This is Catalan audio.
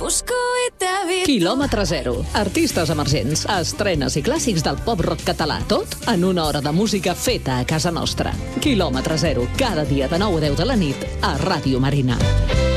busco y te he visto. Quilòmetre zero. Artistes emergents, estrenes i clàssics del pop-rock català. Tot en una hora de música feta a casa nostra. Quilòmetre zero. Cada dia de 9 a 10 de la nit a Ràdio Marina.